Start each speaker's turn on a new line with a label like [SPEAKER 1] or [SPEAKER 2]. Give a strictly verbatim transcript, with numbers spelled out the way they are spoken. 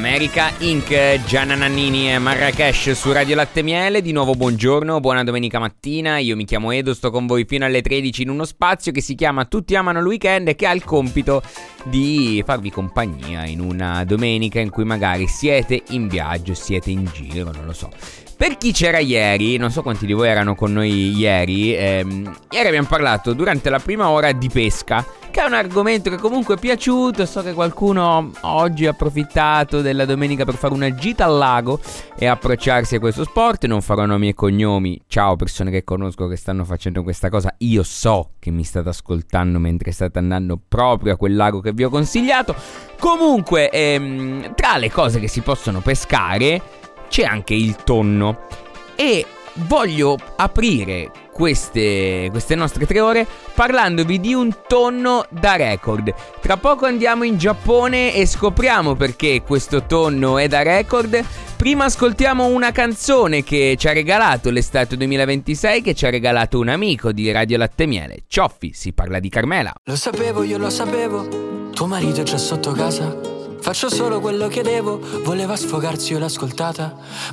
[SPEAKER 1] America Incorporated, Gianna Nannini e Marrakesh su Radio Latte Miele. Di nuovo buongiorno, buona domenica mattina. Io mi chiamo Edo, sto con voi fino alle tredici in uno spazio che si chiama Tutti amano il weekend e che ha il compito di farvi compagnia in una domenica in cui magari siete in viaggio, siete in giro, non lo so. Per chi c'era ieri, non so quanti di voi erano con noi ieri, ehm, ieri abbiamo parlato durante la prima ora di pesca, che è un argomento che comunque è piaciuto. So che qualcuno oggi ha approfittato della domenica per fare una gita al lago e approcciarsi a questo sport. Non farò nomi e cognomi, ciao persone che conosco che stanno facendo questa cosa. Io so che mi state ascoltando mentre state andando proprio a quel lago che vi ho consigliato. Comunque, ehm, tra le cose che si possono pescare c'è anche il tonno e voglio aprire queste, queste nostre tre ore parlandovi di un tonno da record. Tra poco andiamo in Giappone e scopriamo perché questo tonno è da record. Prima ascoltiamo una canzone che ci ha regalato l'estate duemilaventisei, che ci ha regalato un amico di Radio Latte Miele, Cioffi. Si parla di Carmela.
[SPEAKER 2] Lo sapevo, io lo sapevo, tuo marito è già sotto casa. Faccio solo quello che devo, voleva sfogarsi, io l'ho ascoltata,